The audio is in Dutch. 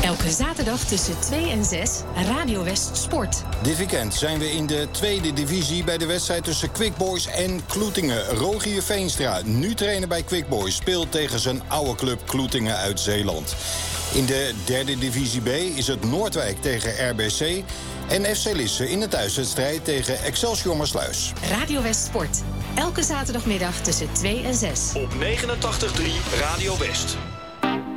Elke zaterdag tussen 2 en 6, Radio West Sport. Dit weekend zijn we in de tweede divisie bij de wedstrijd tussen Quick Boys en Kloetingen. Rogier Veenstra, nu trainer bij Quick Boys, speelt tegen zijn oude club Kloetingen uit Zeeland. In de derde divisie B is het Noordwijk tegen RBC en FC Lisse in de thuiswedstrijd tegen Excelsior Maassluis. Radio West Sport. Elke zaterdagmiddag tussen 2 en 6. Op 89.3 Radio West.